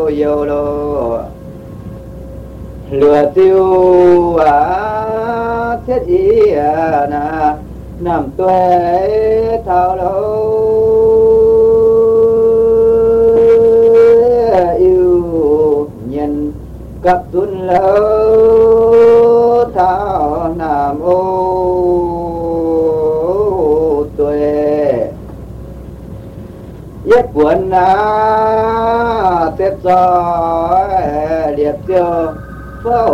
yêu lô lừa tiêu thiết ý na nằm tuệ thao lâu yêu nhân cấp tuân lâu thao nam ô tuệ yết buồn tiếp gió liệp tiêu